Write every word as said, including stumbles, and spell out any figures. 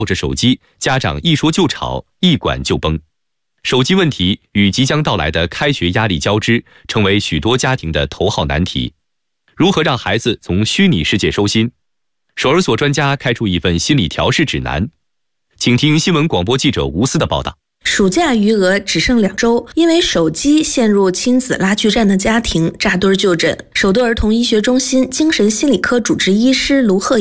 着手机，家长一说就吵，一管就崩。手机问题与即将到来的开学压力交织，成为许多家庭的头号难题。如何让孩子从虚拟世界收心？首尔所专家开出一份心理调试指南，请听新闻广播记者吴思的报道。 暑假余额只剩两周，因为手机陷入亲子拉锯战的家庭扎堆就诊。首都儿童医学中心精神心理科主治医师卢鹤